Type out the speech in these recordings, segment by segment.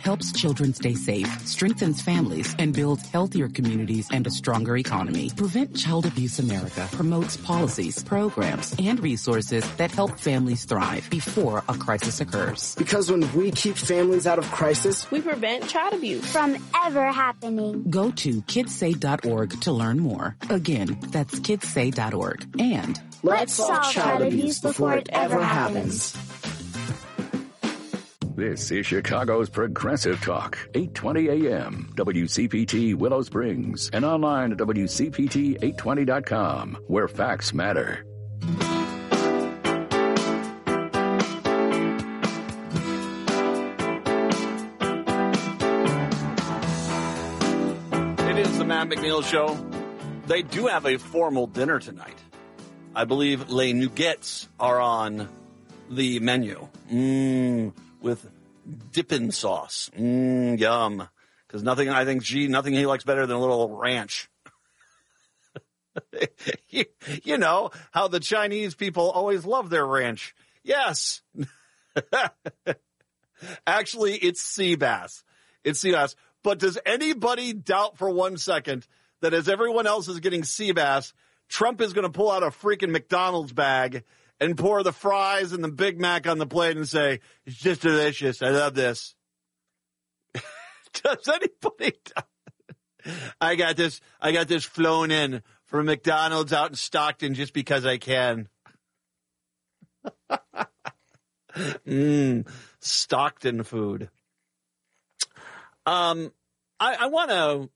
helps children stay safe, strengthens families, and builds healthier communities and a stronger economy. Prevent Child Abuse America promotes policies, programs, and resources that help families thrive before a crisis occurs. Because when we keep families out of crisis, we prevent child abuse from ever happening. Go to kidssay.org to learn more. Again, that's kidssay.org. And let's solve child abuse before it ever happens. This is Chicago's Progressive Talk, 820 AM, WCPT Willow Springs, and online at WCPT820.com, where facts matter. It is the Matt McNeil Show. They do have a formal dinner tonight. I believe Les Nuggets are on the menu. With dipping sauce. Yum. Because nothing he likes better than a little ranch. You know how the Chinese people always love their ranch. Yes. Actually, it's sea bass. It's sea bass. But does anybody doubt for 1 second that as everyone else is getting sea bass, Trump is going to pull out a freaking McDonald's bag and pour the fries and the Big Mac on the plate and say, it's just delicious. I love this. Does anybody? I got this flown in from McDonald's out in Stockton just because I can. Stockton food. I want to,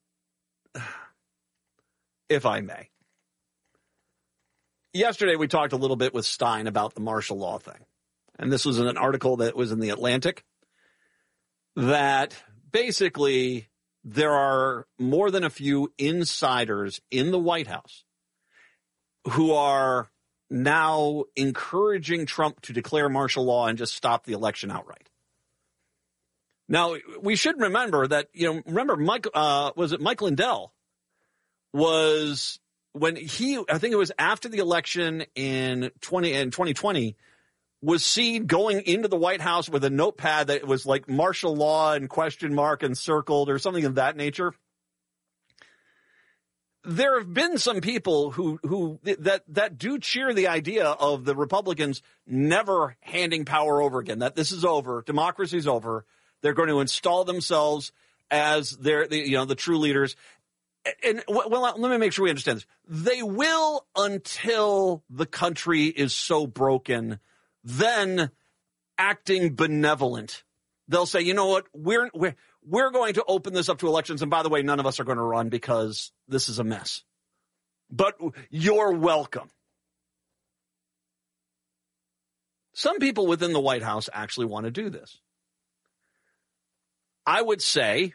if I may. Yesterday, we talked a little bit with Stein about the martial law thing. And this was in an article that was in The Atlantic, that basically there are more than a few insiders in the White House who are now encouraging Trump to declare martial law and just stop the election outright. Now, we should remember that, Mike Lindell was... When I think it was after the election in 2020, was seen going into the White House with a notepad that was like martial law and question mark and circled or something of that nature. There have been some people who do cheer the idea of the Republicans never handing power over again, that this is over, democracy's over. They're going to install themselves as the true leaders. And well, let me make sure we understand this. They will until the country is so broken, then acting benevolent. They'll say, you know what, we're going to open this up to elections. And by the way, none of us are going to run because this is a mess. But you're welcome. Some people within the White House actually want to do this. I would say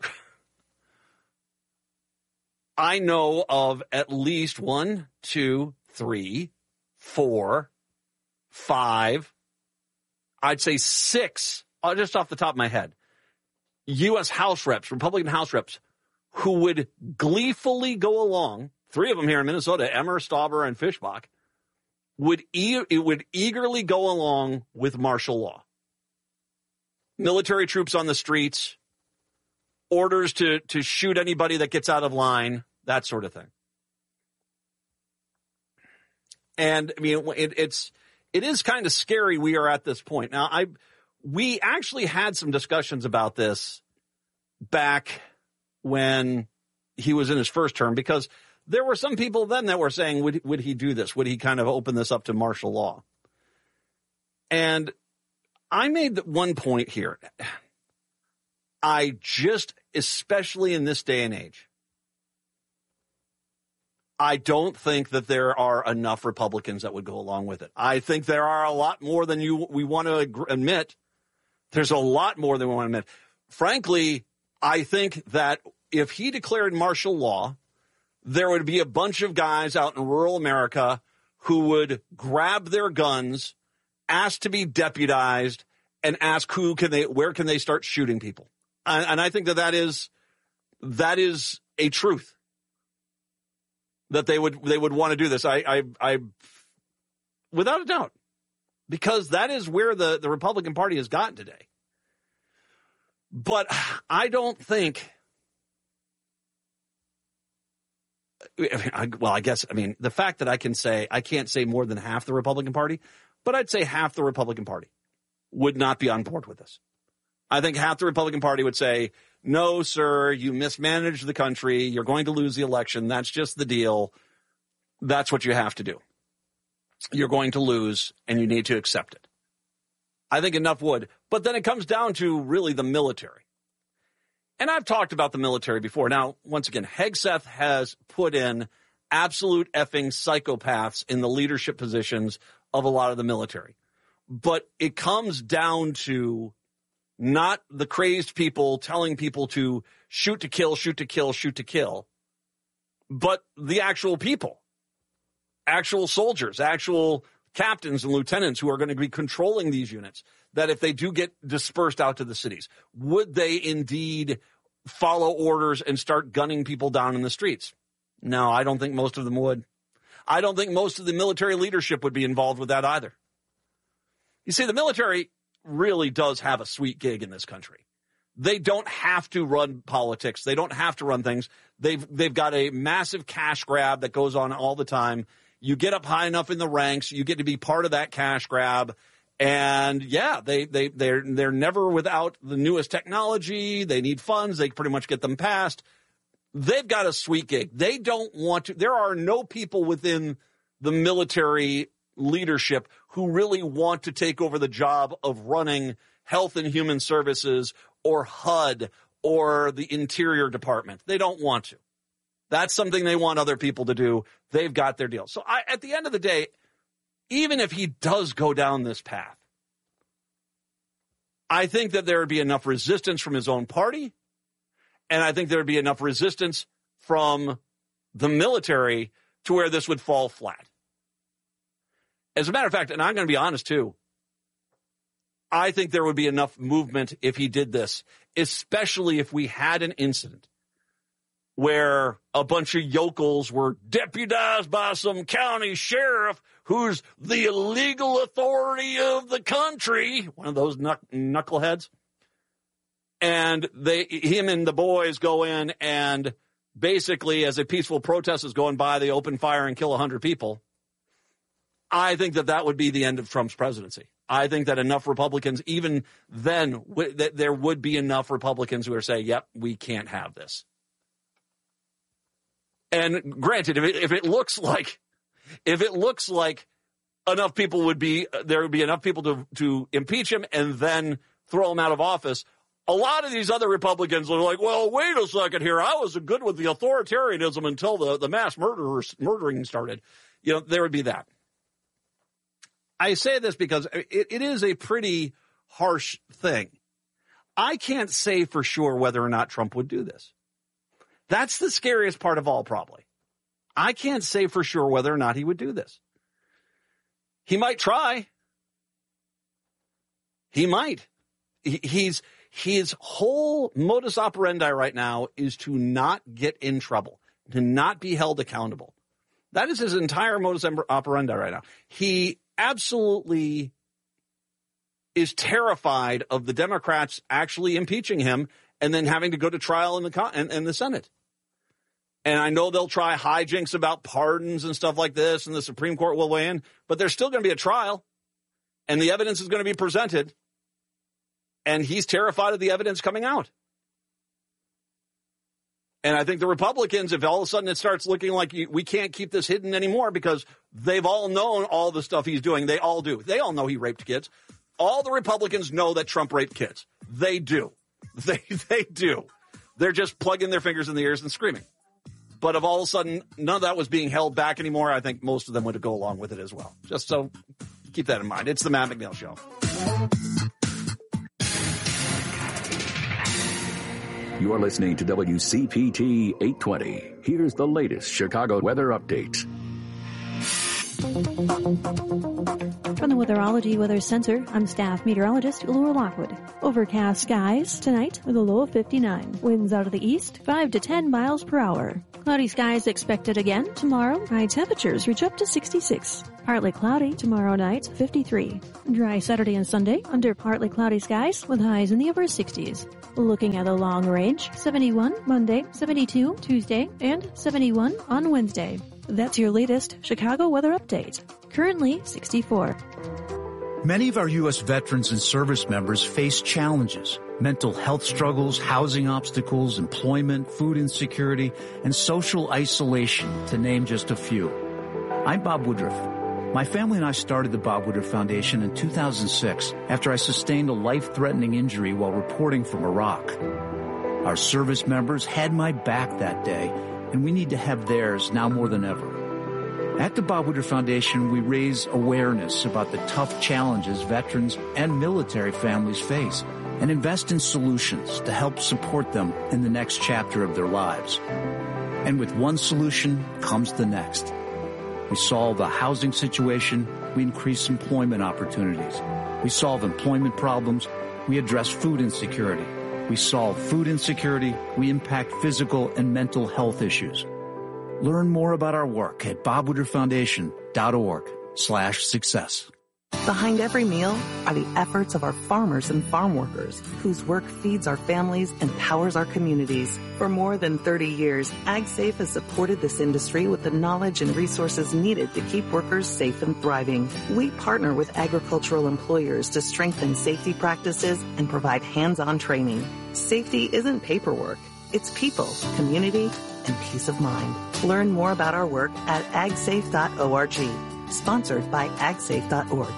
I know of at least 1, 2, 3, 4, 5, I'd say 6, just off the top of my head, U.S. House reps, Republican House reps, who would gleefully go along, 3 of them here in Minnesota, Emmer, Stauber, and Fischbach, would eagerly go along with martial law. Military troops on the streets, orders to shoot anybody that gets out of line, that sort of thing. And I mean, it is kind of scary we are at this point. Now, we actually had some discussions about this back when he was in his first term, because there were some people then that were saying, would he do this? Would he kind of open this up to martial law? And I made one point here. Especially in this day and age, I don't think that there are enough Republicans that would go along with it. I think there are a lot more than we want to admit. There's a lot more than we want to admit. Frankly, I think that if he declared martial law, there would be a bunch of guys out in rural America who would grab their guns, ask to be deputized, and ask where can they start shooting people. And I think that is a truth, that they would want to do this. I without a doubt, because that is where the Republican Party has gotten today. But I don't think, the fact that I can't say more than half the Republican Party, but I'd say half the Republican Party would not be on board with this. I think half the Republican Party would say, no, sir, you mismanaged the country. You're going to lose the election. That's just the deal. That's what you have to do. You're going to lose, and you need to accept it. I think enough would. But then it comes down to really the military. And I've talked about the military before. Now, once again, Hegseth has put in absolute effing psychopaths in the leadership positions of a lot of the military. But it comes down to not the crazed people telling people to shoot to kill, shoot to kill, shoot to kill, but the actual people, actual soldiers, actual captains and lieutenants who are going to be controlling these units, that if they do get dispersed out to the cities, would they indeed follow orders and start gunning people down in the streets? No, I don't think most of them would. I don't think most of the military leadership would be involved with that either. You see, the military really does have a sweet gig in this country. They don't have to run politics. They don't have to run things. They've got a massive cash grab that goes on all the time. You get up high enough in the ranks, you get to be part of that cash grab. And yeah, they're never without the newest technology. They need funds. They pretty much get them passed. They've got a sweet gig. They don't want to. There are no people within the military leadership who really want to take over the job of running Health and Human Services or HUD or the Interior Department. They don't want to. That's something they want other people to do. They've got their deal. So at the end of the day, even if he does go down this path, I think that there would be enough resistance from his own party, and I think there would be enough resistance from the military to where this would fall flat. As a matter of fact, and I'm going to be honest too, I think there would be enough movement if he did this, especially if we had an incident where a bunch of yokels were deputized by some county sheriff who's the legal authority of the country, one of those knuckleheads. And him and the boys go in and basically, as a peaceful protest is going by, they open fire and kill 100 people. I think that would be the end of Trump's presidency. I think that enough Republicans, even then, that there would be enough Republicans who are saying, yep, we can't have this. And granted, if it looks like enough people there would be enough people to impeach him and then throw him out of office, a lot of these other Republicans are like, well, wait a second here. I was good with the authoritarianism until the mass murdering started. You know, there would be that. I say this because it is a pretty harsh thing. I can't say for sure whether or not Trump would do this. That's the scariest part of all, probably. I can't say for sure whether or not he would do this. He might try. He might. His whole modus operandi right now is to not get in trouble, to not be held accountable. That is his entire modus operandi right now. He absolutely is terrified of the Democrats actually impeaching him and then having to go to trial in the Senate. And I know they'll try hijinks about pardons and stuff like this, and the Supreme Court will weigh in, but there's still going to be a trial, and the evidence is going to be presented, and he's terrified of the evidence coming out. And I think the Republicans, if all of a sudden it starts looking like we can't keep this hidden anymore because they've all known all the stuff he's doing. They all do. They all know he raped kids. All the Republicans know that Trump raped kids. They do. They do. They're just plugging their fingers in the ears and screaming. But if all of a sudden none of that was being held back anymore, I think most of them would go along with it as well. Just so keep that in mind. It's the Matt McNeil Show. You're listening to WCPT 820. Here's the latest Chicago weather update. From the Weatherology Weather Center, I'm staff meteorologist Laura Lockwood. Overcast skies tonight with a low of 59. Winds out of the east, 5 to 10 miles per hour. Cloudy skies expected again tomorrow. High temperatures reach up to 66. Partly cloudy tomorrow night, 53. Dry Saturday and Sunday under partly cloudy skies with highs in the upper 60s. Looking at the long range, 71 Monday, 72 Tuesday, and 71 on Wednesday. That's your latest Chicago weather update. Currently 64. Many of our U.S. veterans and service members face challenges: mental health struggles, housing obstacles, employment, food insecurity, and social isolation, to name just a few. I'm Bob Woodruff. My family and I started the Bob Woodruff Foundation in 2006 after I sustained a life-threatening injury while reporting from Iraq. Our service members had my back that day, and we need to have theirs now more than ever. At the Bob Woodruff Foundation, we raise awareness about the tough challenges veterans and military families face and invest in solutions to help support them in the next chapter of their lives. And with one solution comes the next. We solve the housing situation, we increase employment opportunities. We solve employment problems, we address food insecurity. We solve food insecurity, we impact physical and mental health issues. Learn more about our work at bobwoodrufffoundation.org/success. Behind every meal are the efforts of our farmers and farm workers, whose work feeds our families and powers our communities. For more than 30 years, AgSafe has supported this industry with the knowledge and resources needed to keep workers safe and thriving. We partner with agricultural employers to strengthen safety practices and provide hands-on training. Safety isn't paperwork. It's people, community, and peace of mind. Learn more about our work at agsafe.org. Sponsored by agsafe.org.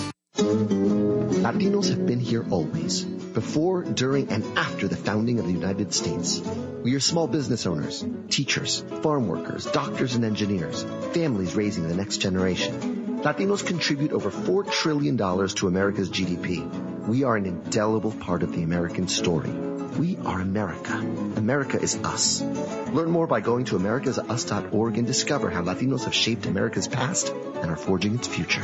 Latinos have been here always, before, during, and after the founding of the United States. We are small business owners, teachers, farm workers, doctors and engineers, families raising the next generation. Latinos contribute over $4 trillion to America's GDP. We are an indelible part of the American story. We are America. America is us. Learn more by going to americasus.org and discover how Latinos have shaped America's past and are forging its future.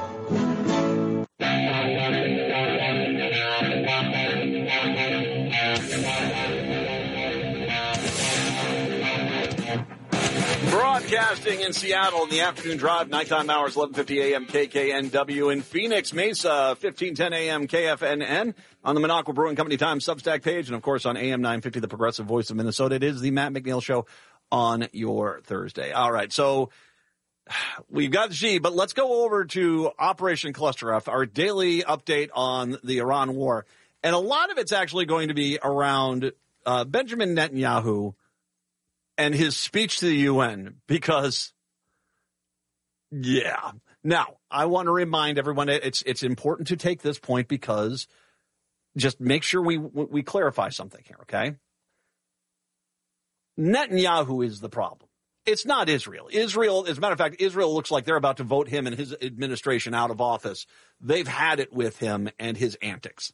Broadcasting in Seattle in the afternoon drive, nighttime hours, 11:50 a.m. KKNW. In Phoenix, Mesa, 1510 a.m. KFNN. On the Minocqua Brewing Company Times Substack page, and of course on AM 950, the Progressive Voice of Minnesota. It is the Matt McNeil Show on your Thursday. All right, so we've got Xi, but let's go over to Operation Cluster F, our daily update on the Iran war. And a lot of it's actually going to be around Benjamin Netanyahu and his speech to the UN, because, yeah. Now, I want to remind everyone, it's important to take this point, because just make sure we clarify something here, okay? Netanyahu is the problem. It's not Israel. Israel, as a matter of fact, Israel looks like they're about to vote him and his administration out of office. They've had it with him and his antics.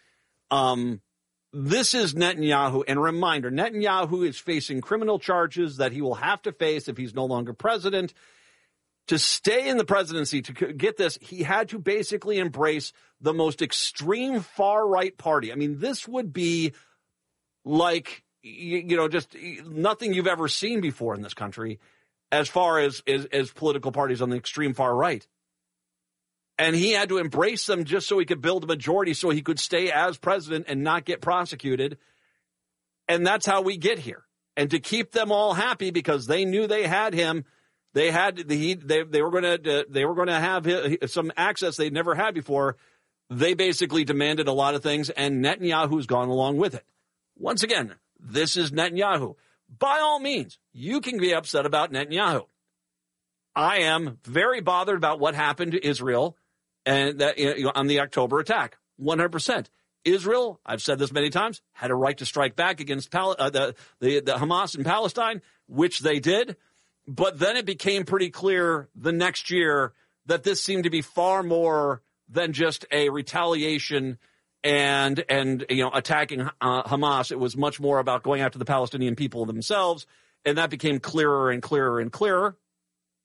This is Netanyahu, and a reminder, Netanyahu is facing criminal charges that he will have to face if he's no longer president. To stay in the presidency, to get this, he had to basically embrace the most extreme far-right party. I mean, this would be like, just nothing you've ever seen before in this country as far as political parties on the extreme far right. And he had to embrace them just so he could build a majority so he could stay as president and not get prosecuted. And that's how we get here. And to keep them all happy, because they knew they had him, they were going to have some access they'd never had before. They basically demanded a lot of things, and Netanyahu's gone along with it. Once again, this is Netanyahu. By all means, you can be upset about Netanyahu. I am very bothered about what happened to Israel and that, on the October attack. 100%. Israel, I've said this many times, had a right to strike back against the Hamas in Palestine, which they did. But then it became pretty clear the next year that this seemed to be far more than just a retaliation and attacking Hamas. It was much more about going after the Palestinian people themselves, and that became clearer and clearer and clearer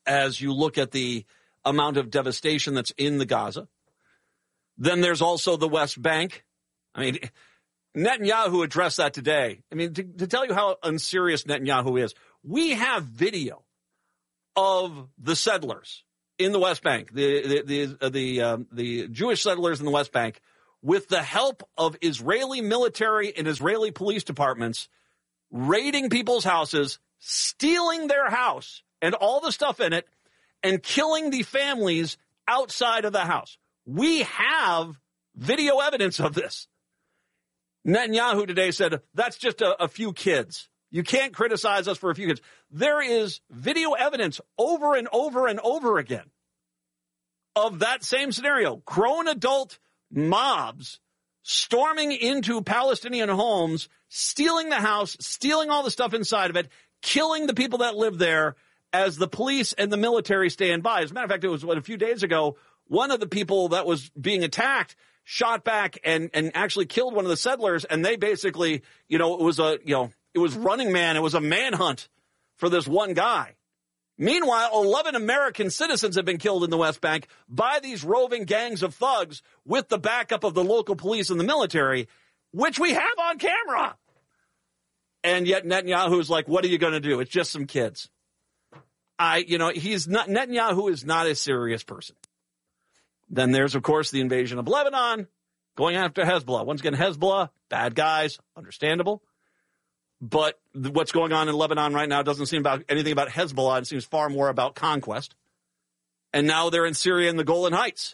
as you look at the amount of devastation that's in the Gaza. Then there's also the West Bank. I mean, Netanyahu addressed that today. I mean, to tell you how unserious Netanyahu is, we have video of the settlers in the West Bank, the Jewish settlers in the West Bank, with the help of Israeli military and Israeli police departments, raiding people's houses, stealing their house and all the stuff in it, and killing the families outside of the house. We have video evidence of this. Netanyahu today said, that's just a few kids. You can't criticize us for a few kids. There is video evidence over and over and over again of that same scenario. Grown adult mobs storming into Palestinian homes, stealing the house, stealing all the stuff inside of it, killing the people that live there as the police and the military stand by. As a matter of fact, it was a few days ago, one of the people that was being attacked shot back and actually killed one of the settlers. And they basically, it was Running Man. It was a manhunt for this one guy. Meanwhile, 11 American citizens have been killed in the West Bank by these roving gangs of thugs with the backup of the local police and the military, which we have on camera. And yet Netanyahu's like, what are you going to do? It's just some kids. Netanyahu is not a serious person. Then there's, of course, the invasion of Lebanon, going after Hezbollah. Once again, Hezbollah, bad guys, understandable. But what's going on in Lebanon right now doesn't seem about anything about Hezbollah. It seems far more about conquest. And now they're in Syria in the Golan Heights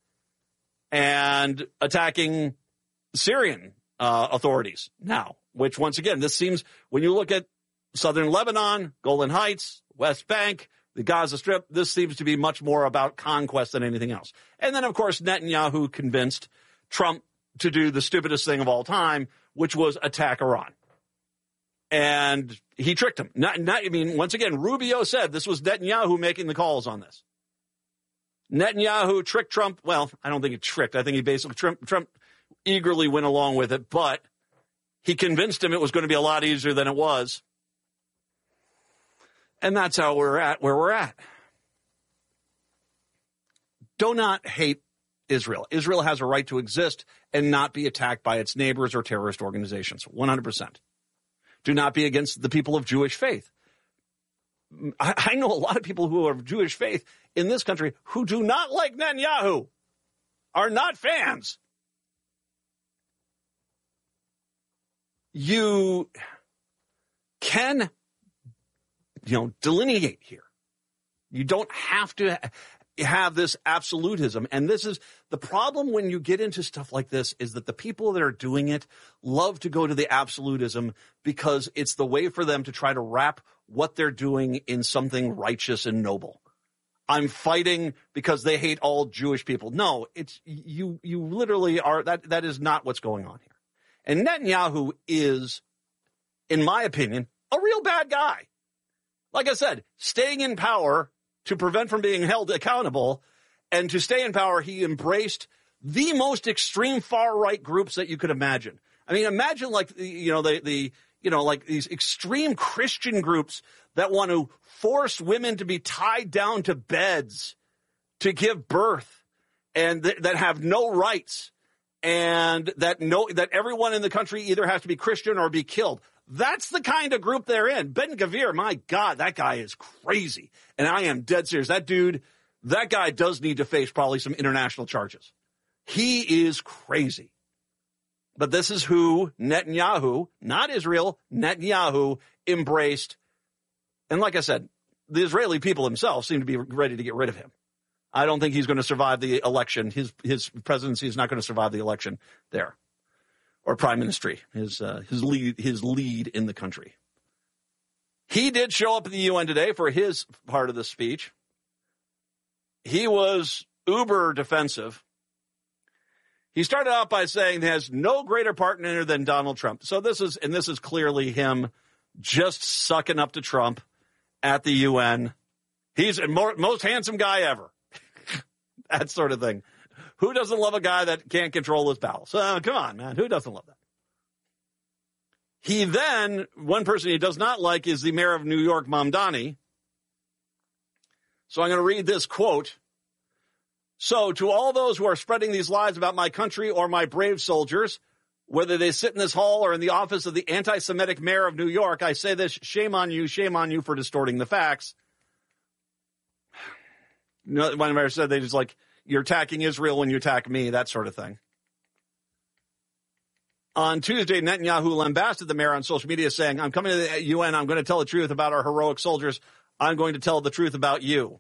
and attacking Syrian authorities now, which once again, this seems, when you look at southern Lebanon, Golan Heights, West Bank, the Gaza Strip, this seems to be much more about conquest than anything else. And then, of course, Netanyahu convinced Trump to do the stupidest thing of all time, which was attack Iran. And he tricked him. Once again, Rubio said this was Netanyahu making the calls on this. Netanyahu tricked Trump. Well, I don't think he tricked. I think he basically, Trump eagerly went along with it, but he convinced him it was going to be a lot easier than it was. And that's how we're at where we're at. Do not hate Israel. Israel has a right to exist and not be attacked by its neighbors or terrorist organizations. 100%. Do not be against the people of Jewish faith. I know a lot of people who are of Jewish faith in this country who do not like Netanyahu, are not fans. You can delineate here. You don't have to have this absolutism. And this is the problem when you get into stuff like this, is that the people that are doing it love to go to the absolutism because it's the way for them to try to wrap what they're doing in something righteous and noble. I'm fighting because they hate all Jewish people. No, it's you literally are. That is not what's going on here. And Netanyahu is, in my opinion, a real bad guy. Like I said, staying in power to prevent from being held accountable, and to stay in power, he embraced the most extreme far-right groups that you could imagine. I mean, imagine like like these extreme Christian groups that want to force women to be tied down to beds to give birth, and that have no rights, and that everyone in the country either has to be Christian or be killed. That's the kind of group they're in. Ben-Gvir, my God, that guy is crazy. And I am dead serious. That guy does need to face probably some international charges. He is crazy. But this is who Netanyahu, not Israel, Netanyahu embraced. And like I said, the Israeli people themselves seem to be ready to get rid of him. I don't think he's going to survive the election. His presidency is not going to survive the election there. Or prime ministry, his lead in the country. He did show up at the UN today for his part of the speech. He was uber defensive. He started out by saying he has no greater partner than Donald Trump. So this is clearly him just sucking up to Trump at the UN. He's the most handsome guy ever. That sort of thing. Who doesn't love a guy that can't control his bowels? Come on, man. Who doesn't love that? One person he does not like is the mayor of New York, Mamdani, So I'm going to read this quote. So to all those who are spreading these lies about my country or my brave soldiers, whether they sit in this hall or in the office of the anti-Semitic mayor of New York, I say this, shame on you for distorting the facts. One mayor said they just like, you're attacking Israel when you attack me, that sort of thing. On Tuesday, Netanyahu lambasted the mayor on social media saying, I'm coming to the UN, I'm going to tell the truth about our heroic soldiers. I'm going to tell the truth about you.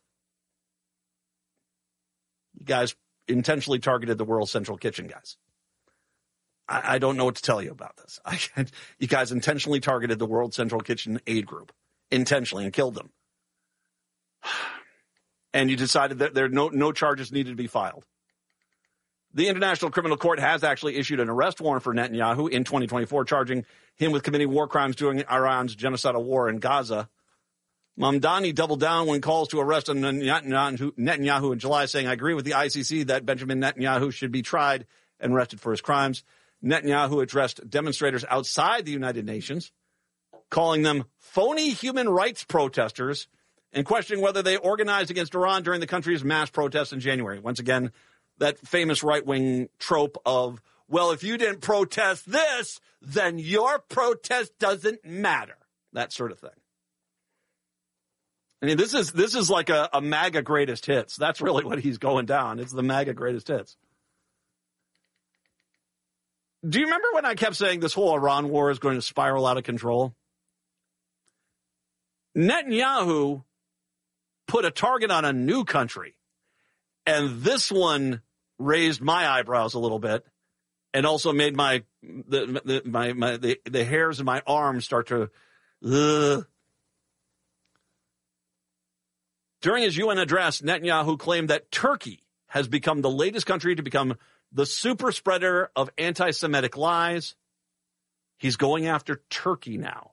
You guys intentionally targeted the World Central Kitchen, guys. I don't know what to tell you about this. You guys intentionally targeted the World Central Kitchen aid group, intentionally, and killed them. And you decided that no charges needed to be filed. The International Criminal Court has actually issued an arrest warrant for Netanyahu in 2024, charging him with committing war crimes during Iran's genocidal war in Gaza. Mamdani doubled down when calls to arrest Netanyahu in July, saying, I agree with the ICC that Benjamin Netanyahu should be tried and arrested for his crimes. Netanyahu addressed demonstrators outside the United Nations, calling them phony human rights protesters and questioning whether they organized against Iran during the country's mass protests in January. Once again, that famous right-wing trope of, well, if you didn't protest this, then your protest doesn't matter. That sort of thing. I mean, this is like a MAGA greatest hits. That's really what he's going down. It's the MAGA greatest hits. Do you remember when I kept saying this whole Iran war is going to spiral out of control? Netanyahu put a target on a new country, and this one raised my eyebrows a little bit, and also made the hairs in my arms start to. During his UN address, Netanyahu claimed that Turkey has become the latest country to become the super spreader of anti-Semitic lies. He's going after Turkey now.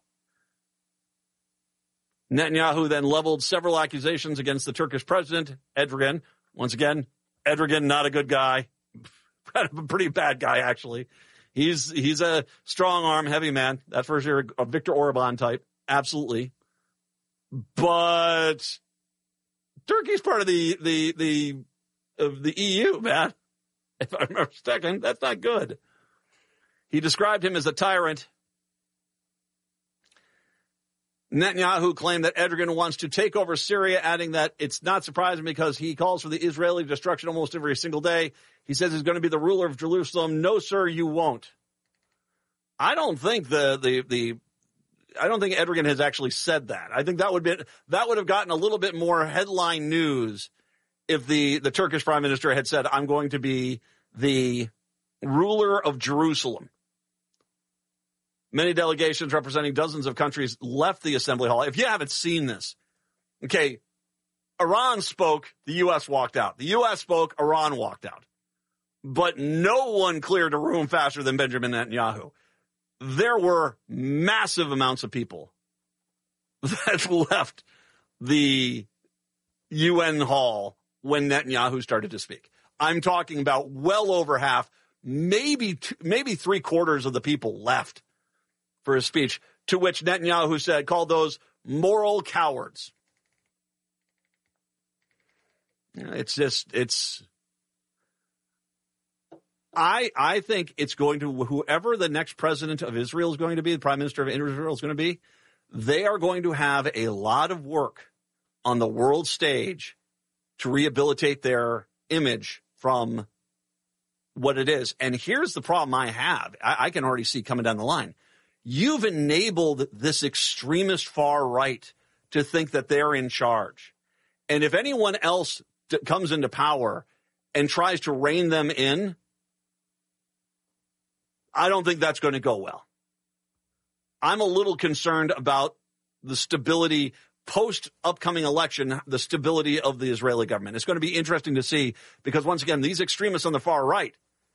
Netanyahu then leveled several accusations against the Turkish president, Erdogan. Once again, Erdogan, not a good guy. A pretty bad guy, actually. He's a strong-arm, heavy man. That's for sure, a Viktor Orban type. Absolutely. But Turkey's part of the EU, man. If I remember correctly, that's not good. He described him as a tyrant. Netanyahu claimed that Erdogan wants to take over Syria, adding that it's not surprising because he calls for the Israeli destruction almost every single day. He says he's going to be the ruler of Jerusalem. No, sir, you won't. I don't think I don't think Erdogan has actually said that. I think that would have gotten a little bit more headline news if the Turkish prime minister had said, I'm going to be the ruler of Jerusalem. Many delegations representing dozens of countries left the assembly hall. If you haven't seen this, okay, Iran spoke, the U.S. walked out. The U.S. spoke, Iran walked out. But no one cleared a room faster than Benjamin Netanyahu. There were massive amounts of people that left the UN hall when Netanyahu started to speak. I'm talking about well over half, maybe 3/4 of the people left for his speech, to which Netanyahu called those moral cowards. I think it's going to, whoever the next president of Israel is going to be, the prime minister of Israel is going to be, they are going to have a lot of work on the world stage to rehabilitate their image from what it is. And here's the problem I have. I can already see coming down the line. You've enabled this extremist far right to think that they're in charge. And if anyone else comes into power and tries to rein them in, I don't think that's going to go well. I'm a little concerned about the stability post-upcoming election, the stability of the Israeli government. It's going to be interesting to see because, once again, these extremists on the far right,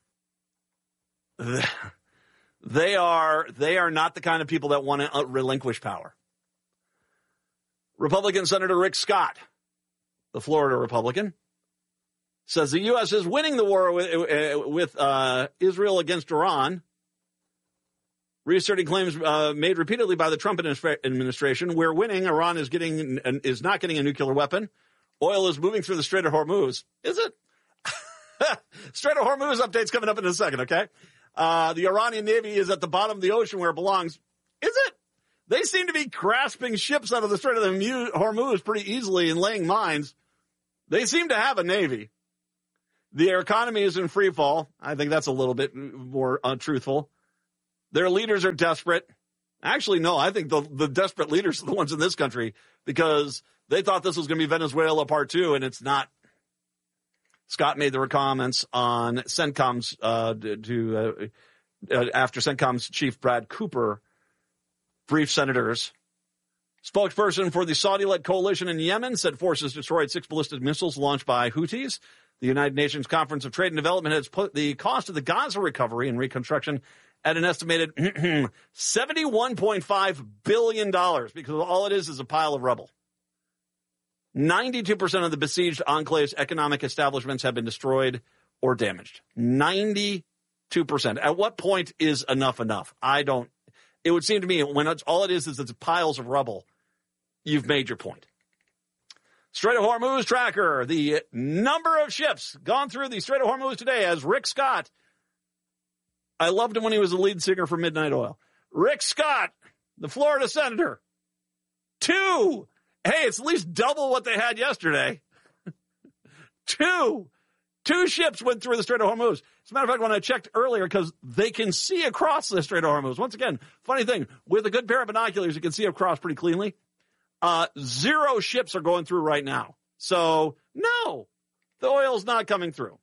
they are not the kind of people that want to relinquish power. Republican Senator Rick Scott, the Florida Republican, says the U.S. is winning the war with Israel against Iran. reasserting claims made repeatedly by the Trump administration. We're winning. Iran is not getting a nuclear weapon. Oil is moving through the Strait of Hormuz. Is it? Strait of Hormuz update's coming up in a second, okay? The Iranian Navy is at the bottom of the ocean where it belongs. Is it? They seem to be grasping ships out of the Strait of Hormuz pretty easily and laying mines. They seem to have a navy. Their economy is in free fall. I think that's a little bit more untruthful. Their leaders are desperate. Actually, no, I think the desperate leaders are the ones in this country because they thought this was going to be Venezuela Part 2, and it's not. Scott made the comments on CENTCOM's after CENTCOM's chief Brad Cooper briefed senators. Spokesperson for the Saudi-led coalition in Yemen said forces destroyed 6 ballistic missiles launched by Houthis. The United Nations Conference of Trade and Development has put the cost of the Gaza recovery and reconstruction at an estimated $71.5 billion because all it is a pile of rubble. 92% of the besieged enclave's economic establishments have been destroyed or damaged. 92%. At what point is enough? It would seem to me when all it is it's piles of rubble, you've made your point. Strait of Hormuz tracker, the number of ships gone through the Strait of Hormuz today as Rick Scott. I loved him when he was the lead singer for Midnight Oil. Rick Scott, the Florida senator. 2. Hey, it's at least double what they had yesterday. 2 ships went through the Strait of Hormuz. As a matter of fact, when I checked earlier, because they can see across the Strait of Hormuz. Once again, funny thing, with a good pair of binoculars, you can see across pretty cleanly. 0 ships are going through right now. So, no, the oil's not coming through.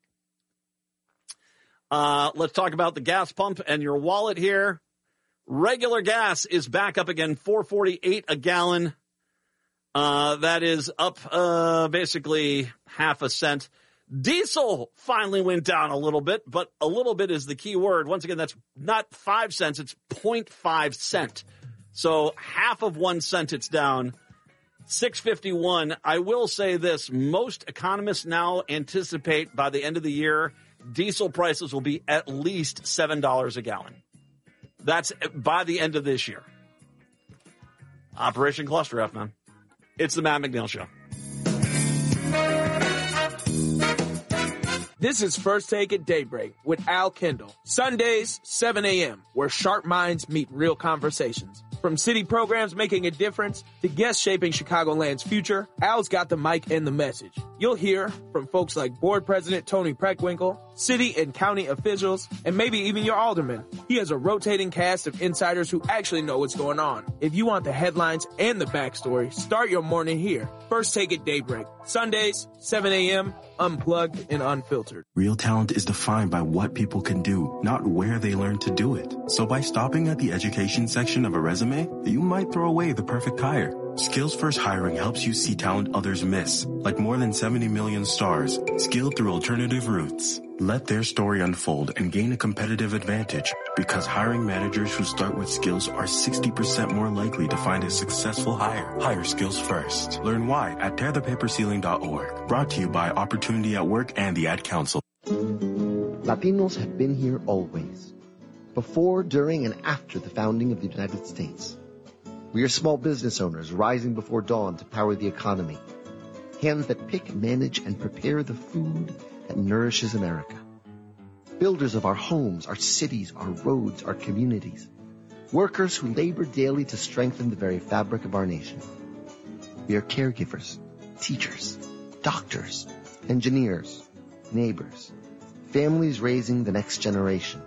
Let's talk about the gas pump and your wallet here. Regular gas is back up again, $4.48 a gallon. That is up basically half a cent. Diesel finally went down a little bit, but a little bit is the key word. Once again, that's not 5 cents, it's 0.5 cent. So half of 1 cent it's down. $6.51. I will say this, most economists now anticipate by the end of the year, diesel prices will be at least $7 a gallon. That's by the end of this year. Operation Cluster F, man. It's the Matt McNeil Show. This is First Take at Daybreak with Al Kendall. Sundays, 7 a.m., where sharp minds meet real conversations. From city programs making a difference to guests shaping Chicagoland's future, Al's got the mic and the message. You'll hear from folks like Board President Tony Preckwinkle, city and county officials, and maybe even your alderman. He has a rotating cast of insiders who actually know what's going on. If you want the headlines and the backstory, start your morning here. First Take at Daybreak. Sundays, 7 a.m., unplugged and unfiltered. Real talent is defined by what people can do, not where they learn to do it. So by stopping at the education section of a resume, you might throw away the perfect hire. Skills First Hiring helps you see talent others miss, like more than 70 million stars, skilled through alternative routes. Let their story unfold and gain a competitive advantage, because hiring managers who start with skills are 60% more likely to find a successful hire. Hire Skills First. Learn why at tearthepaperceiling.org. Brought to you by Opportunity at Work and the Ad Council. Latinos have been here always, before, during, and after the founding of the United States. We are small business owners rising before dawn to power the economy. Hands that pick, manage, and prepare the food that nourishes America. Builders of our homes, our cities, our roads, our communities. Workers who labor daily to strengthen the very fabric of our nation. We are caregivers, teachers, doctors, engineers, neighbors, families raising the next generation.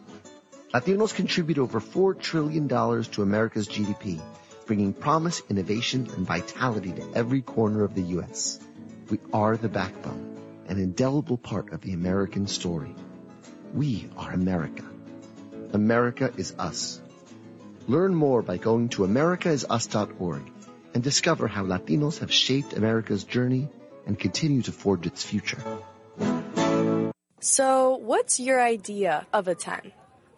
Latinos contribute over $4 trillion to America's GDP, bringing promise, innovation, and vitality to every corner of the U.S. We are the backbone, an indelible part of the American story. We are America. America is us. Learn more by going to americaisus.org and discover how Latinos have shaped America's journey and continue to forge its future. So, what's your idea of a 10?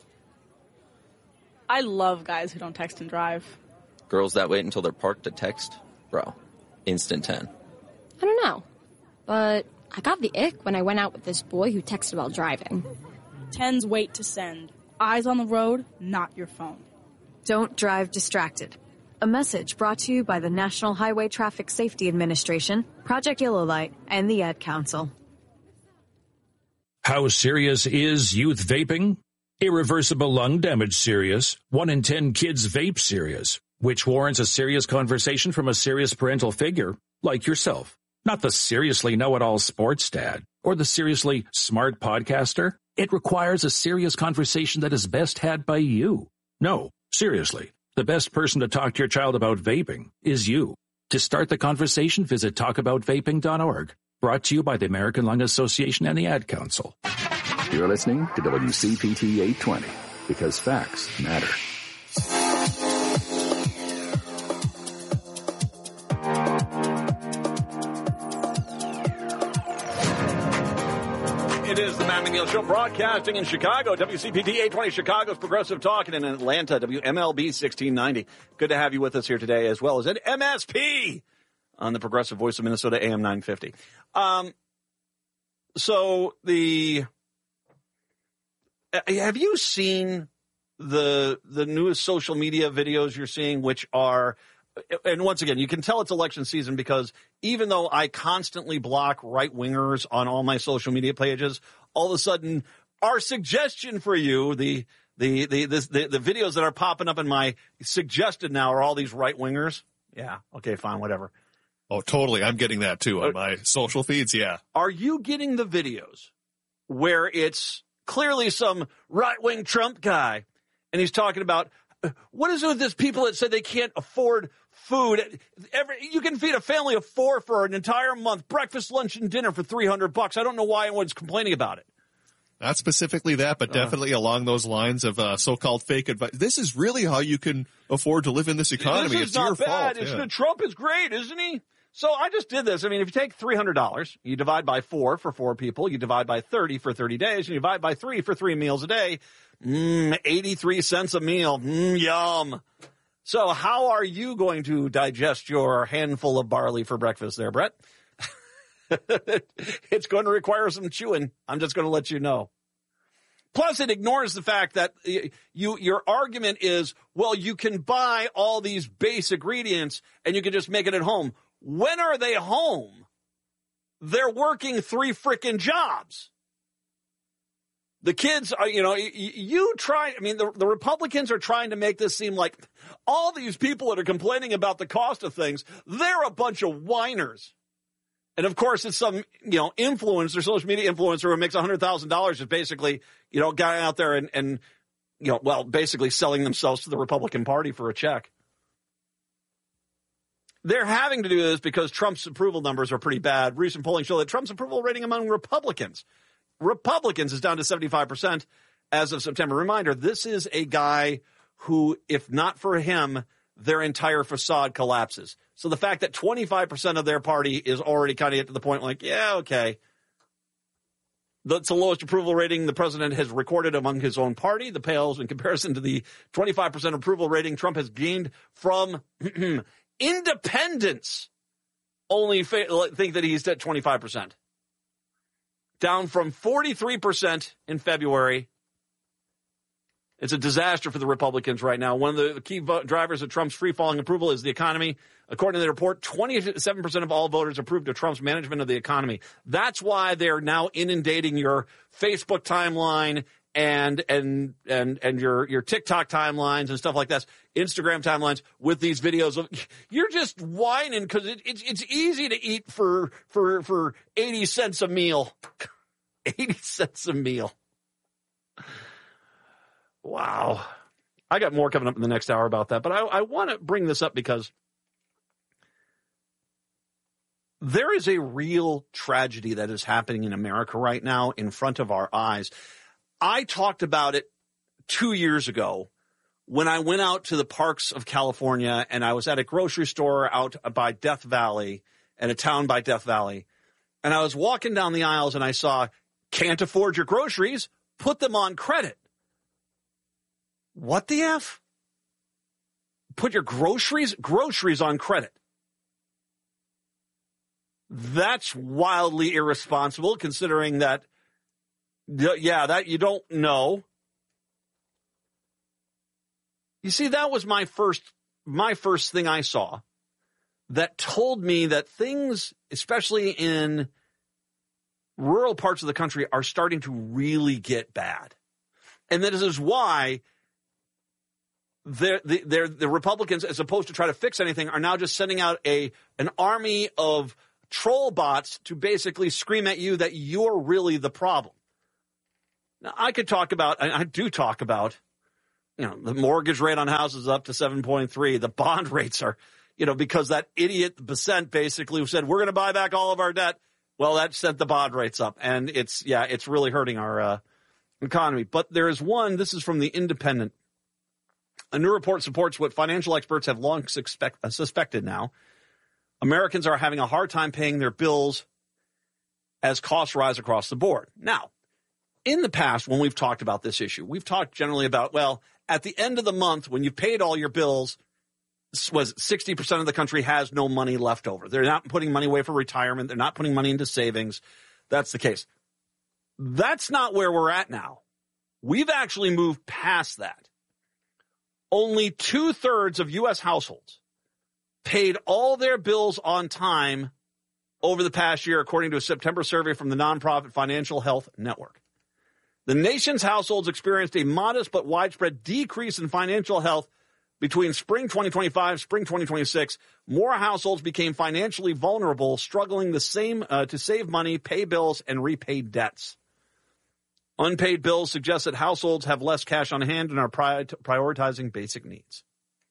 I love guys who don't text and drive. Girls that wait until they're parked to text? Bro, instant 10. I don't know, but I got the ick when I went out with this boy who texted while driving. 10s wait to send. Eyes on the road, not your phone. Don't drive distracted. A message brought to you by the National Highway Traffic Safety Administration, Project Yellow Light, and the Ad Council. How serious is youth vaping? Irreversible lung damage serious. 1 in 10 kids vape serious, which warrants a serious conversation from a serious parental figure like yourself. Not the seriously know-it-all sports dad or the seriously smart podcaster. It requires a serious conversation that is best had by you. No, seriously, the best person to talk to your child about vaping is you. To start the conversation, visit talkaboutvaping.org. Brought to you by the American Lung Association and the Ad Council. You're listening to WCPT 820 because facts matter. It is the Matt McNeil Show, broadcasting in Chicago, WCPT 820, Chicago's Progressive Talk, and in Atlanta, WMLB 1690. Good to have you with us here today, as well as at MSP on the Progressive Voice of Minnesota, AM 950. Have you seen the newest social media videos you're seeing, which are, and once again, you can tell it's election season because even though I constantly block right-wingers on all my social media pages, all of a sudden our suggestion for you, the videos that are popping up in my suggested now are all these right-wingers. Yeah. Okay, fine, whatever. Oh, totally. I'm getting that too on my social feeds. Yeah. Are you getting the videos where it's clearly some right-wing Trump guy and he's talking about what is it with this people that said they can't afford food? You can feed a family of 4 for an entire month, breakfast, lunch, and dinner for $300. I don't know why anyone's complaining about it. Not specifically that, but definitely along those lines of so-called fake advice. This is really how you can afford to live in this economy. This is not bad. Isn't it? Trump is great, isn't he? So I just did this. I mean, if you take $300, you divide by 4 for 4 people, you divide by 30 for 30 days, and you divide by 3 for 3 meals a day, 83 cents a meal. Yum. So how are you going to digest your handful of barley for breakfast there, Brett? It's going to require some chewing. I'm just going to let you know. Plus, it ignores the fact that your argument is, well, you can buy all these base ingredients and you can just make it at home. When are they home? They're working 3 frickin' jobs. The kids are, the Republicans are trying to make this seem like all these people that are complaining about the cost of things, they're a bunch of whiners. And of course, it's some, influencer, social media influencer who makes $100,000 is basically, guy out there and basically selling themselves to the Republican Party for a check. They're having to do this because Trump's approval numbers are pretty bad. Recent polling show that Trump's approval rating among Republicans is down to 75% as of September. Reminder, this is a guy who, if not for him, their entire facade collapses. So the fact that 25% of their party is already kind of get to the point like, yeah, okay. That's the lowest approval rating the president has recorded among his own party. The pales in comparison to the 25% approval rating Trump has gained from independents. Only think that he's at 25%. Down from 43% in February. It's a disaster for the Republicans right now. One of the key drivers of Trump's free-falling approval is the economy. According to the report, 27% of all voters approved of Trump's management of the economy. That's why they're now inundating your Facebook timeline and your TikTok timelines and stuff like that, Instagram timelines with these videos of you're just whining because it's easy to eat for 80 cents a meal. 80 cents a meal. Wow. I got more coming up in the next hour about that, but I want to bring this up because there is a real tragedy that is happening in America right now in front of our eyes. I talked about it 2 years ago when I went out to the parks of California and I was at a grocery store out by Death Valley, in a town by Death Valley, and I was walking down the aisles and I saw, can't afford your groceries, put them on credit. What the F? Put your groceries on credit. That's wildly irresponsible considering that, that you don't know. You see, that was my first thing I saw that told me that things, especially in rural parts of the country, are starting to really get bad. And this is why the Republicans, as opposed to try to fix anything, are now just sending out an army of troll bots to basically scream at you that you're really the problem. Now, I do talk about, the mortgage rate on houses up to 7.3. The bond rates are, because that idiot Bessent basically said, we're going to buy back all of our debt. Well, that sent the bond rates up, and it's really hurting our economy. But there is one, this is from The Independent. A new report supports what financial experts have long suspected now. Americans are having a hard time paying their bills as costs rise across the board. Now, in the past, when we've talked about this issue, we've talked generally about, well, at the end of the month, when you've paid all your bills, 60% of the country has no money left over. They're not putting money away for retirement. They're not putting money into savings. That's the case. That's not where we're at now. We've actually moved past that. Only 2/3 of U.S. households paid all their bills on time over the past year, according to a September survey from the nonprofit Financial Health Network. The nation's households experienced a modest but widespread decrease in financial health between spring 2025, spring 2026. More households became financially vulnerable, struggling to save money, pay bills, and repay debts. Unpaid bills suggest that households have less cash on hand and are prioritizing basic needs.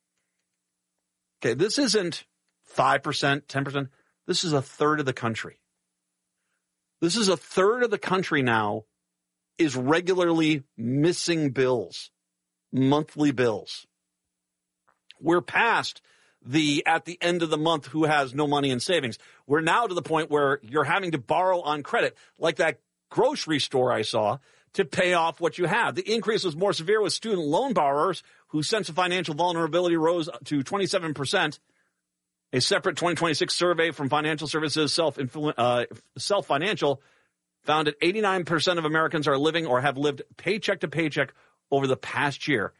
Okay, this isn't 5%, 10%. This is 1/3 of the country. This is 1/3 of the country now is regularly missing bills, monthly bills. We're past at the end of the month who has no money in savings. We're now to the point where you're having to borrow on credit, like that grocery store I saw, to pay off what you have. The increase was more severe with student loan borrowers whose sense of financial vulnerability rose to 27%. A separate 2026 survey from financial services Self Financial found that 89% of Americans are living or have lived paycheck to paycheck over the past year.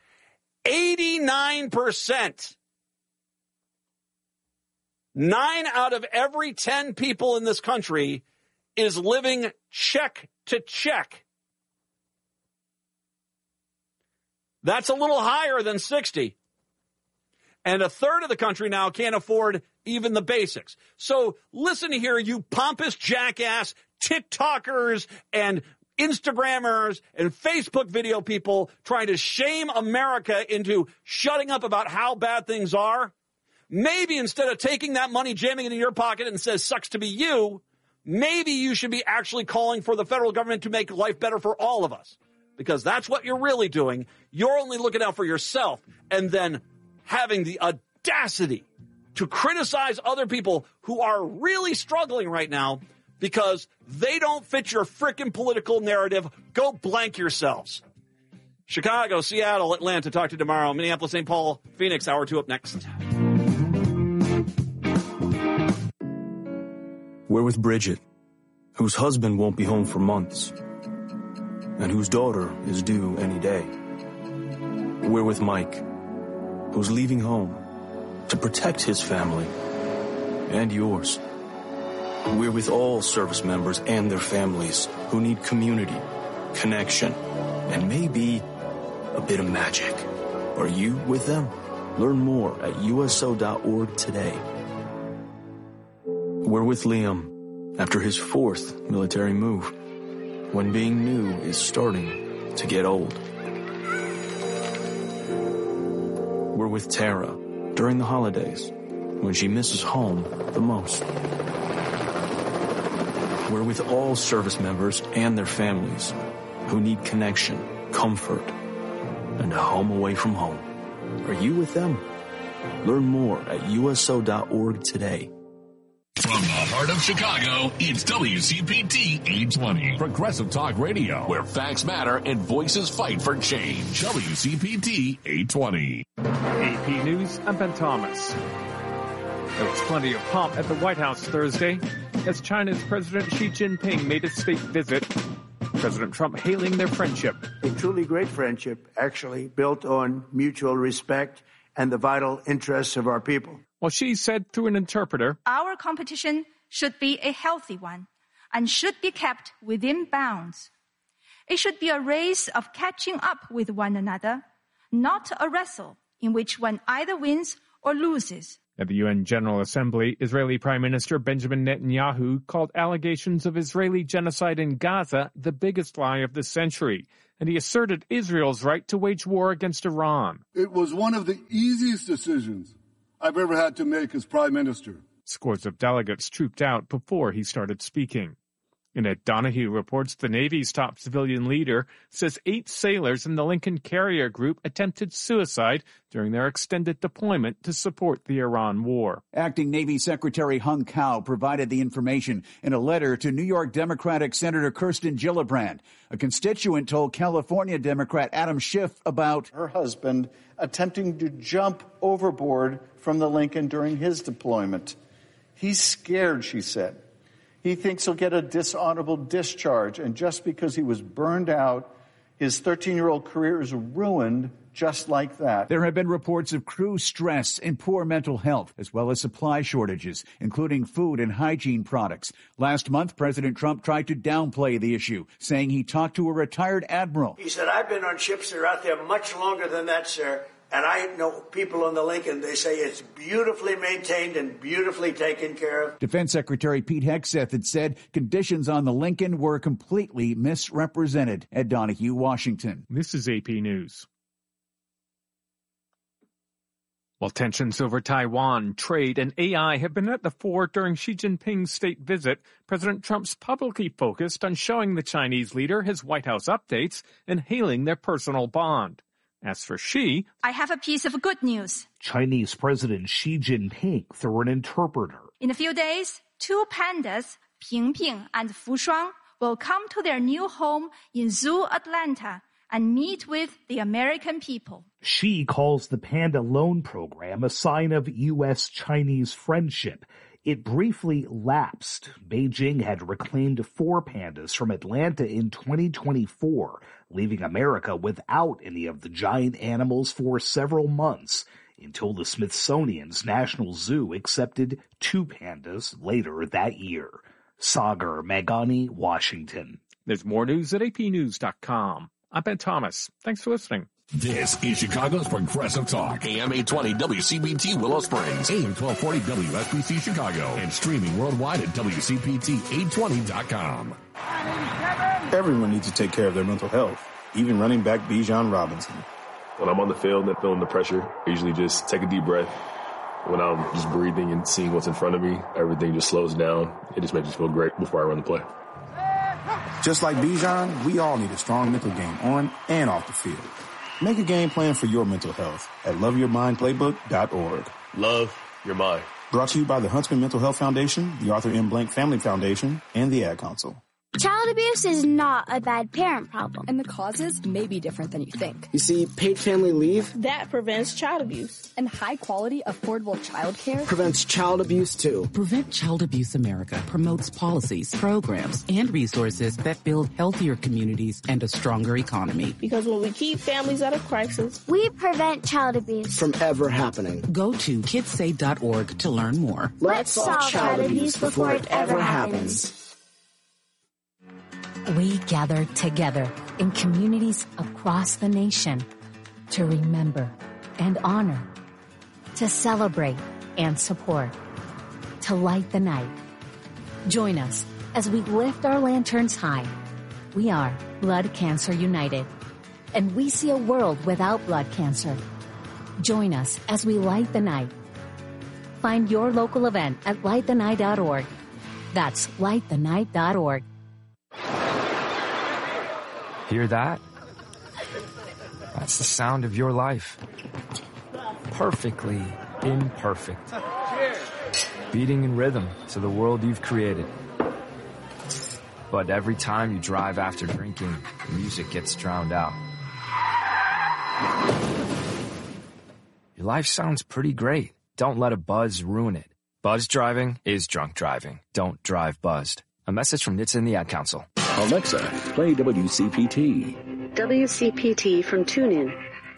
89%. 9 out of every 10 people in this country is living check to check. That's a little higher than 60. And 1/3 of the country now can't afford even the basics. So listen here, you pompous jackass TikTokers and Instagrammers and Facebook video people trying to shame America into shutting up about how bad things are. Maybe instead of taking that money, jamming it in your pocket and says, sucks to be you, maybe you should be actually calling for the federal government to make life better for all of us. Because that's what you're really doing. You're only looking out for yourself and then having the audacity to criticize other people who are really struggling right now because they don't fit your frickin' political narrative. Go blank yourselves. Chicago, Seattle, Atlanta, talk to you tomorrow. Minneapolis, St. Paul, Phoenix, hour 2 up next. We're with Bridget, whose husband won't be home for months, and whose daughter is due any day. We're with Mike, who's leaving home to protect his family and yours. We're with all service members and their families who need community, connection, and maybe a bit of magic. Are you with them? Learn more at USO.org today. We're with Liam after his 4th military move, when being new is starting to get old. We're with Tara during the holidays, when she misses home the most. We're with all service members and their families who need connection, comfort, and a home away from home. Are you with them? Learn more at USO.org today. From the heart of Chicago, it's WCPT 820. Progressive Talk Radio, where facts matter and voices fight for change. WCPT 820. AP News, I'm Ben Thomas. There was plenty of pomp at the White House Thursday as China's President Xi Jinping made a state visit. President Trump hailing their friendship. A truly great friendship, actually, built on mutual respect and the vital interests of our people. Well, Xi said through an interpreter, "Our competition should be a healthy one and should be kept within bounds. It should be a race of catching up with one another, not a wrestle in which one either wins or loses." At the UN General Assembly, Israeli Prime Minister Benjamin Netanyahu called allegations of Israeli genocide in Gaza the biggest lie of the century, and he asserted Israel's right to wage war against Iran. It was one of the easiest decisions I've ever had to make as Prime Minister. Scores of delegates trooped out before he started speaking. And Ed Donahue reports the Navy's top civilian leader says 8 sailors in the Lincoln Carrier Group attempted suicide during their extended deployment to support the Iran war. Acting Navy Secretary Hung Cao provided the information in a letter to New York Democratic Senator Kirsten Gillibrand. A constituent told California Democrat Adam Schiff about her husband attempting to jump overboard from the Lincoln during his deployment. He's scared, she said. He thinks he'll get a dishonorable discharge, and just because he was burned out, his 13-year-old career is ruined just like that. There have been reports of crew stress and poor mental health, as well as supply shortages, including food and hygiene products. Last month, President Trump tried to downplay the issue, saying he talked to a retired admiral. He said, "I've been on ships that are out there much longer than that, sir. And I know people on the Lincoln, they say it's beautifully maintained and beautifully taken care of." Defense Secretary Pete Hegseth had said conditions on the Lincoln were completely misrepresented. Ed Donahue, Washington. This is AP News. While tensions over Taiwan, trade, and AI have been at the fore during Xi Jinping's state visit, President Trump's publicly focused on showing the Chinese leader his White House updates and hailing their personal bond. As for Xi, "I have a piece of good news." Chinese President Xi Jinping through an interpreter. "In a few days, 2 pandas, Pingping and Fushuang, will come to their new home in Zoo Atlanta and meet with the American people." Xi calls the Panda Loan Program a sign of U.S.-Chinese friendship. It briefly lapsed. Beijing had reclaimed 4 pandas from Atlanta in 2024, leaving America without any of the giant animals for several months, until the Smithsonian's National Zoo accepted 2 pandas later that year. Sagar Magani, Washington. There's more news at apnews.com. I'm Ben Thomas. Thanks for listening. This is Chicago's Progressive Talk. AM 820 WCPT Willow Springs. AM 1240 WSBC Chicago. And streaming worldwide at WCPT820.com. Everyone needs to take care of their mental health, even running back Bijan Robinson. When I'm on the field and feeling the pressure, I usually just take a deep breath. When I'm just breathing and seeing what's in front of me, everything just slows down. It just makes me feel great before I run the play. Just like Bijan, we all need a strong mental game on and off the field. Make a game plan for your mental health at loveyourmindplaybook.org. Love your mind. Brought to you by the Huntsman Mental Health Foundation, the Arthur M. Blank Family Foundation, and the Ad Council. Child abuse is not a bad parent problem. And the causes may be different than you think. You see, paid family leave that prevents child abuse. And high-quality, affordable childcare prevents child abuse, too. Prevent Child Abuse America promotes policies, programs, and resources that build healthier communities and a stronger economy. Because when we keep families out of crisis, we prevent child abuse from ever happening. Go to kidssave.org to learn more. Let's solve child abuse before it ever happens. We gather together in communities across the nation to remember and honor, to celebrate and support, to light the night. Join us as we lift our lanterns high. We are Blood Cancer United, and we see a world without blood cancer. Join us as we light the night. Find your local event at lightthenight.org. That's lightthenight.org. Hear that? That's the sound of your life. Perfectly imperfect. Beating in rhythm to the world you've created. But every time you drive after drinking, the music gets drowned out. Your life sounds pretty great. Don't let a buzz ruin it. Buzz driving is drunk driving. Don't drive buzzed. A message from NHTSA and the Ad Council. Alexa, play WCPT. WCPT from TuneIn.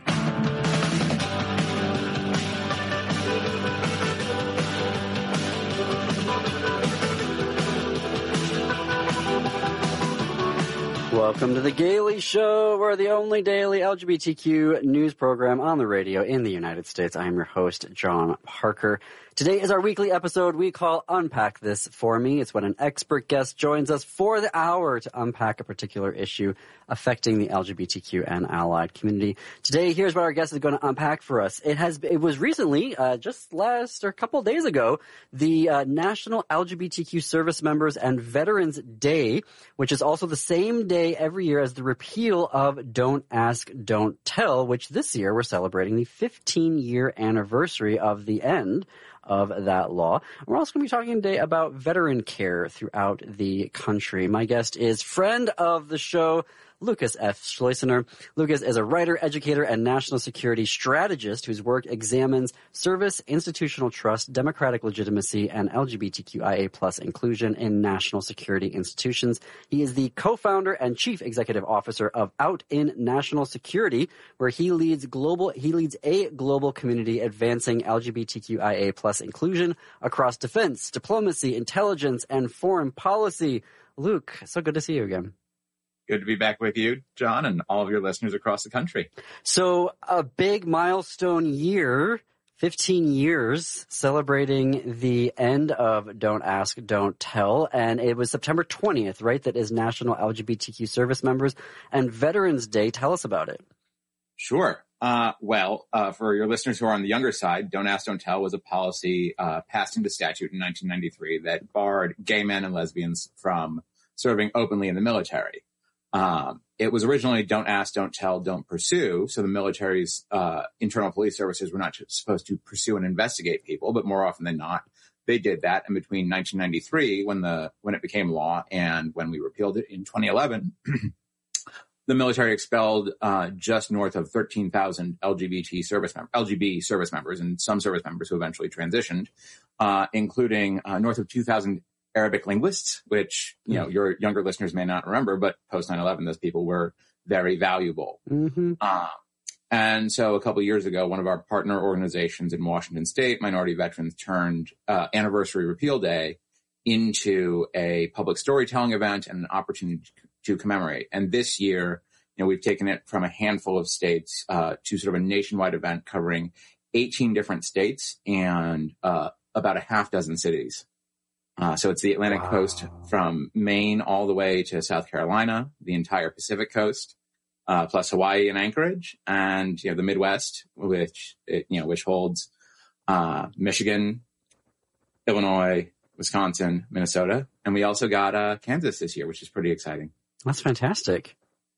Welcome to The Gaily Show. We're the only daily LGBTQ news program on the radio in the United States. I am your host, John Parker. Today is our weekly episode we call Unpack This For Me. It's when an expert guest joins us for the hour to unpack a particular issue affecting the LGBTQ and allied community. Today, here's what our guest is going to unpack for us. It was recently, just a couple of days ago, the National LGBTQ Service Members and Veterans Day, which is also the same day every year as the repeal of Don't Ask, Don't Tell, which this year we're celebrating the 15-year anniversary of the end of that law. We're also going to be talking today about veteran care throughout the country. My guest is friend of the show, Lucas F. Schleusener. Lucas is a writer, educator, and national security strategist whose work examines service, institutional trust, democratic legitimacy, and LGBTQIA+ inclusion in national security institutions. He is the co-founder and chief executive officer of Out in National Security, where he leads a global community advancing LGBTQIA+ inclusion across defense, diplomacy, intelligence, and foreign policy. Luke, so good to see you again. Good to be back with you, John, and all of your listeners across the country. So a big milestone year, 15 years, celebrating the end of Don't Ask, Don't Tell. And it was September 20th, right? That is National LGBTQ Service Members and Veterans Day. Tell us about it. Sure. For your listeners who are on the younger side, Don't Ask, Don't Tell was a policy passed into statute in 1993 that barred gay men and lesbians from serving openly in the military. It was originally Don't Ask, Don't Tell, Don't Pursue. So the military's internal police services were not supposed to pursue and investigate people, but more often than not, they did that. And between 1993, when it became law, and when we repealed it in 2011, the military expelled just north of 13,000 LGB service members, and some service members who eventually transitioned, including north of 2,000 Arabic linguists, which, your younger listeners may not remember, but post 9/11, those people were very valuable. Mm-hmm. And so a couple of years ago, one of our partner organizations in Washington State, Minority Veterans, turned Anniversary Repeal Day into a public storytelling event and an opportunity to commemorate. And this year, we've taken it from a handful of states to sort of a nationwide event covering 18 different states and about a half dozen cities. So it's the Atlantic coast from Maine all the way to South Carolina, the entire Pacific coast, plus Hawaii and Anchorage, and the Midwest, which holds Michigan, Illinois, Wisconsin, Minnesota, and we also got Kansas this year, which is pretty exciting. That's fantastic.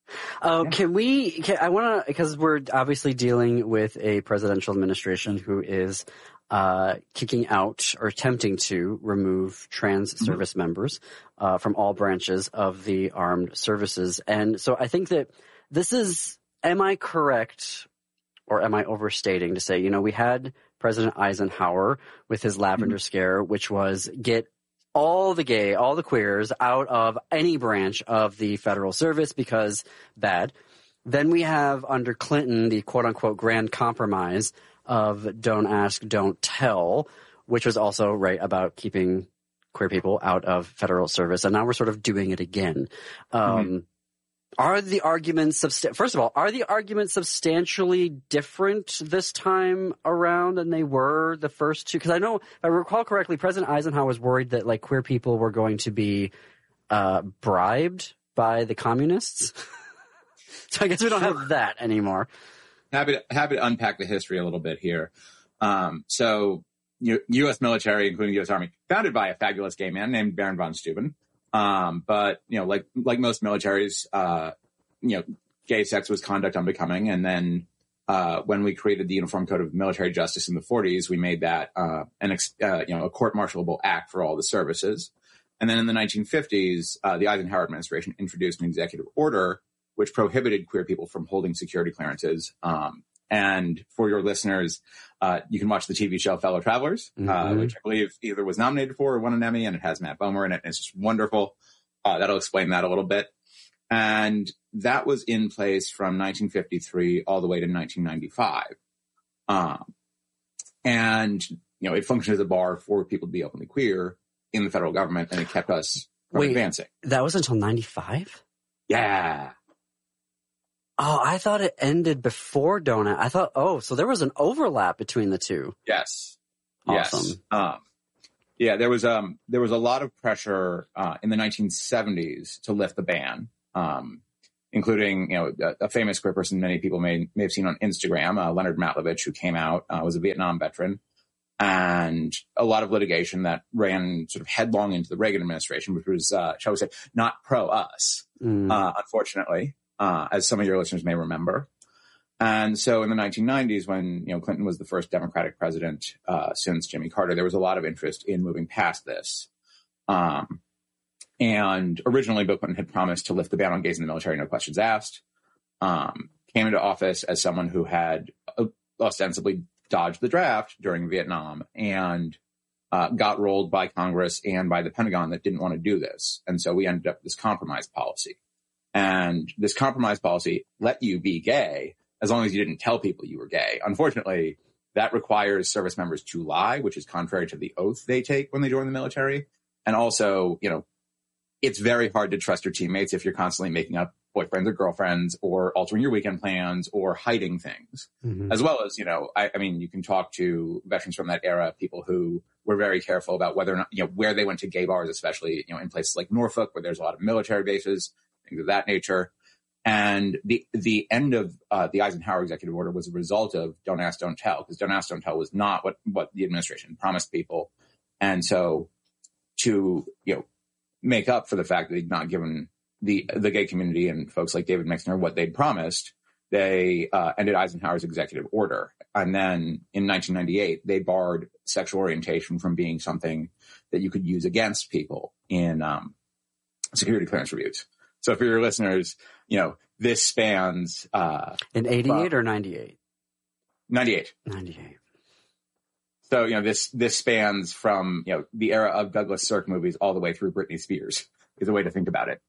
Because we're obviously dealing with a presidential administration who is kicking out or attempting to remove trans service members from all branches of the armed services. And so I think that am I correct or am I overstating to say, we had President Eisenhower with his Lavender Scare, which was get all the queers out of any branch of the federal service because bad. Then we have under Clinton the quote unquote grand compromise of Don't Ask, Don't Tell, which was also right about keeping queer people out of federal service. And now we're sort of doing it again. Are the arguments substantially different this time around than they were the first two? Because I know, if I recall correctly, President Eisenhower was worried that queer people were going to be bribed by the communists. So I guess we don't have that anymore. Happy to unpack the history a little bit here. So U.S. military, including the U.S. Army, founded by a fabulous gay man named Baron von Steuben. But like most militaries, gay sex was conduct unbecoming. And then, when we created the Uniform Code of Military Justice in the 40s, we made that, a court-martialable act for all the services. And then in the 1950s, the Eisenhower administration introduced an executive order which prohibited queer people from holding security clearances. And for your listeners, you can watch the TV show Fellow Travelers, which I believe either was nominated for or won an Emmy, and it has Matt Bomer in it. And it's just wonderful. That'll explain that a little bit. And that was in place from 1953 all the way to 1995. And, it functioned as a bar for people to be openly queer in the federal government, and it kept us from advancing. That was until 95? Yeah. Oh, I thought it ended before Donut. I thought, so there was an overlap between the two. Yes. Awesome. Yes. There was a lot of pressure in the 1970s to lift the ban, including a famous queer person many people may have seen on Instagram, Leonard Matlovich, who came out, was a Vietnam veteran, and a lot of litigation that ran sort of headlong into the Reagan administration, which was, shall we say, not pro us, unfortunately, as some of your listeners may remember. And so in the 1990s, when, Clinton was the first Democratic president since Jimmy Carter, there was a lot of interest in moving past this. And originally, Bill Clinton had promised to lift the ban on gays in the military, no questions asked. Came into office as someone who had ostensibly dodged the draft during Vietnam and got rolled by Congress and by the Pentagon that didn't want to do this. And so we ended up with this compromise policy. And this compromise policy let you be gay as long as you didn't tell people you were gay. Unfortunately, that requires service members to lie, which is contrary to the oath they take when they join the military. And also, it's very hard to trust your teammates if you're constantly making up boyfriends or girlfriends or altering your weekend plans or hiding things. As well as, I mean, you can talk to veterans from that era, people who were very careful about whether or not, where they went to gay bars, especially, in places like Norfolk, where there's a lot of military bases, things of that nature. And the end of the Eisenhower executive order was a result of Don't Ask, Don't Tell, because Don't Ask, Don't Tell was not what the administration promised people. And so to, make up for the fact that they'd not given the gay community and folks like David Mixner what they'd promised, they ended Eisenhower's executive order. And then in 1998, they barred sexual orientation from being something that you could use against people in security clearance reviews. So for your listeners, this spans... in 88 or 98? 98. 98. So, this spans from, the era of Douglas Sirk movies all the way through Britney Spears is a way to think about it.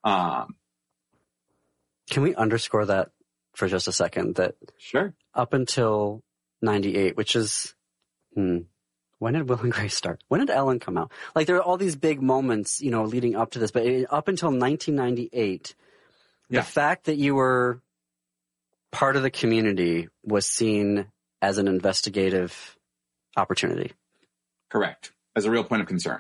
Can we underscore that for just a second? That sure. Up until 98, which is, when did Will and Grace start? When did Ellen come out? Like, there are all these big moments, leading up to this, but up until 1998, the fact that you were part of the community was seen as an investigative opportunity. Correct. As a real point of concern.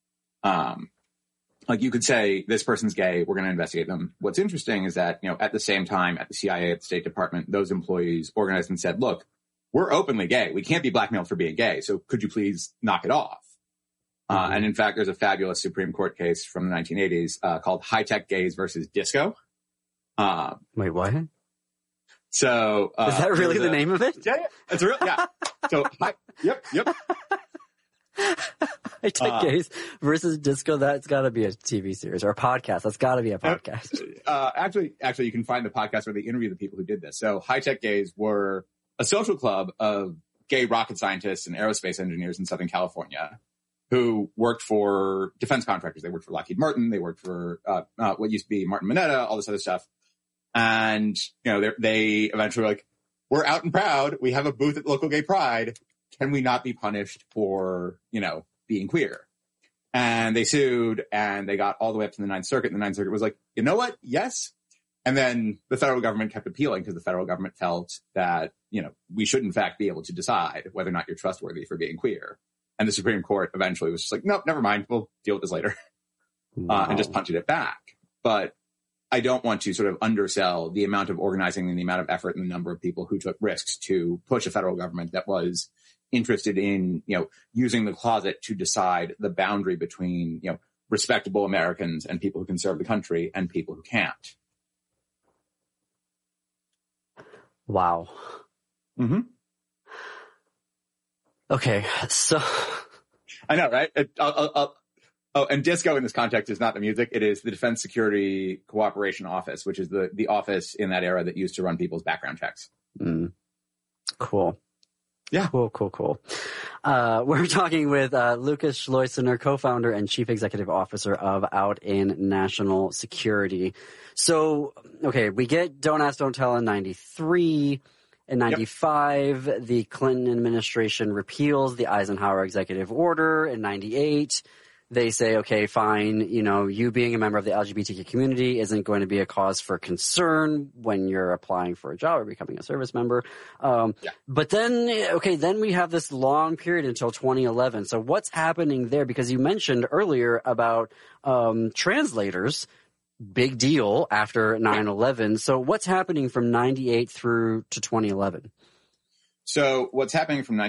Like you could say, this person's gay, we're going to investigate them. What's interesting is that, at the same time, at the CIA, at the State Department, those employees organized and said, look, we're openly gay. We can't be blackmailed for being gay. So could you please knock it off? And in fact, there's a fabulous Supreme Court case from the 1980s called High Tech Gays versus Disco. Wait, what? So is that really the name of it? Yeah, it's real. Yeah. So yep. High Tech Gays versus Disco. That's got to be a TV series or a podcast. That's got to be a podcast. Actually, you can find the podcast where they interview the people who did this. So High Tech Gays were a social club of gay rocket scientists and aerospace engineers in Southern California who worked for defense contractors. They worked for Lockheed Martin. They worked for what used to be Martin Mineta, all this other stuff. And, they eventually were like, we're out and proud. We have a booth at local gay pride. Can we not be punished for, being queer? And they sued and they got all the way up to the Ninth Circuit. And the Ninth Circuit was like, you know what? Yes. And then the federal government kept appealing because the federal government felt that, we should in fact be able to decide whether or not you're trustworthy for being queer. And the Supreme Court eventually was just like, nope, never mind. We'll deal with this later. Wow. And just punted it back. But I don't want to sort of undersell the amount of organizing and the amount of effort and the number of people who took risks to push a federal government that was interested in, using the closet to decide the boundary between, respectable Americans and people who can serve the country and people who can't. Wow. Mm-hmm. Okay, so I know, right? And DISCO in this context is not the music. It is the Defense Security Cooperation Office, which is the office in that era that used to run people's background checks. Cool. Yeah. Cool. We're talking with Lucas Schleusener, co-founder and chief executive officer of Out in National Security. So, okay, we get Don't Ask, Don't Tell in 93. In 95, the Clinton administration repeals the Eisenhower executive order. In 98, they say, okay, fine, you being a member of the LGBTQ community isn't going to be a cause for concern when you're applying for a job or becoming a service member. But then we have this long period until 2011. So what's happening there? Because you mentioned earlier about translators, big deal after 9/11. So what's happening from 98 through to 2011? So what's happening from